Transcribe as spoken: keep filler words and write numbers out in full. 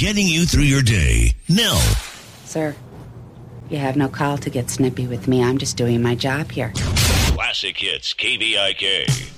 getting you through your day. Nell. Sir, you have no call to get snippy with me. I'm just doing my job here. Classic Hits, K V I K.